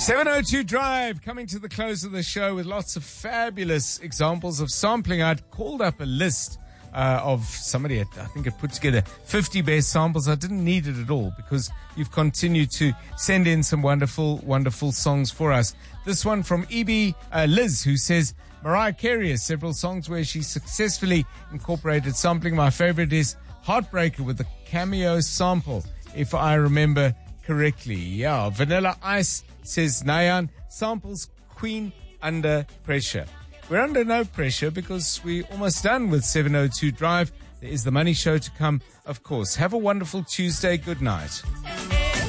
702 Drive, coming to the close of the show with lots of fabulous examples of sampling. I'd called up a list of somebody, I think it put together 50 best samples. I didn't need it at all because you've continued to send in some wonderful, wonderful songs for us. This one from Liz, who says, Mariah Carey has several songs where she successfully incorporated sampling. My favorite is Heartbreaker with the cameo sample, if I remember correctly. Yeah, Vanilla Ice, says Nayan, samples Queen Under Pressure. We're under no pressure because we're almost done with 702 Drive. There is the Money Show to come, of course. Have a wonderful Tuesday. Good night.